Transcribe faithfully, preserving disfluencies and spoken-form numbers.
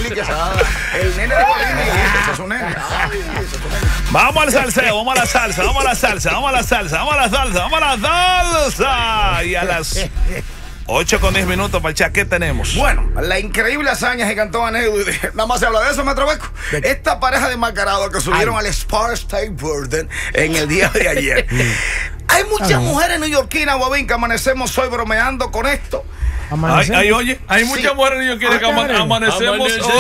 Guarini Quesada. El nene de Guarini. Ese es un nene. Ay, ese es un nene. Vamos al salseo, vamos a la salsa, vamos a la salsa, vamos a la salsa, vamos a la salsa, vamos a la salsa. Y a las ocho con diez minutos para el chat, ¿qué tenemos? Bueno, la increíble hazaña que cantó Anedu. Nada más se habla de eso, Metro Beco. Esta pareja de mascarados que subieron Ay. al Spar State Burden en el día de ayer. Hay muchas Ay. mujeres neoyorquinas, Guavín, que amanecemos hoy bromeando con esto. Ay, ay, oye, hay muchas sí. mujeres neoyorquinas que ama amanecemos.